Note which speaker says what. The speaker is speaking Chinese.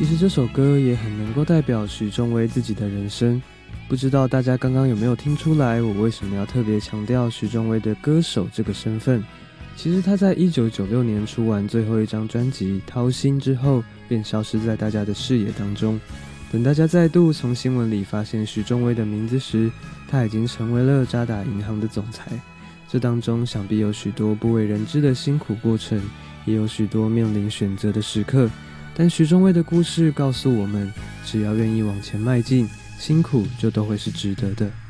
Speaker 1: 其实这首歌也很能够代表许仲威自己的人生。不知道大家刚刚有没有听出来，我为什么要特别强调许仲威的歌手这个身份？其实他在1996年出完最后一张专辑《掏心》之后，便消失在大家的视野当中。等大家再度从新闻里发现许仲威的名字时，他已经成为了渣打银行的总裁。这当中想必有许多不为人知的辛苦过程，也有许多面临选择的时刻。但许仲威的故事告诉我们，只要愿意往前迈进，辛苦就都会是值得的。